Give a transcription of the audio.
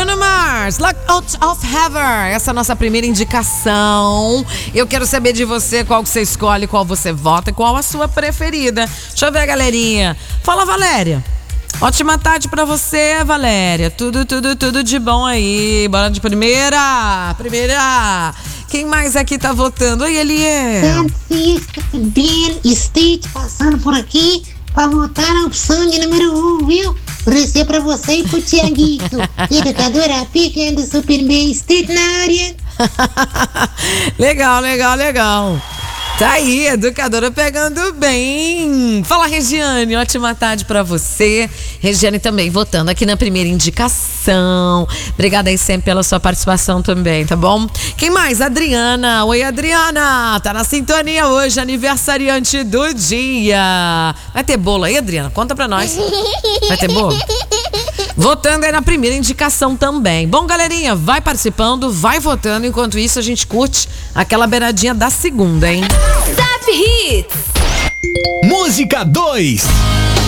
Bruno Mars, Look Out of Heaven. Essa é a nossa primeira indicação. Eu quero saber de você qual que você escolhe, qual você vota e qual a sua preferida. Deixa eu ver, galerinha. Fala, Valéria. Ótima tarde pra você, Valéria. Tudo de bom aí. Bora de primeira. Quem mais aqui tá votando? Oi, Eliel. Francisco Ben State passando por aqui pra votar na opção de número 1, viu? Oferecer pra você e pro Tiaguito. Educadora Pica do Super Ben State na área. Legal. Tá aí, educadora pegando bem. Fala, Regiane, ótima tarde pra você. Regiane também votando aqui na primeira indicação. Obrigada aí sempre pela sua participação também, tá bom? Quem mais? Adriana. Oi, Adriana. Tá na sintonia hoje, aniversariante do dia. Vai ter bolo aí, Adriana? Conta pra nós. Vai ter bolo? Votando aí na primeira indicação também. Bom, galerinha, vai participando, vai votando. Enquanto isso, a gente curte aquela beiradinha da segunda, hein? Zap Hits. Música 2.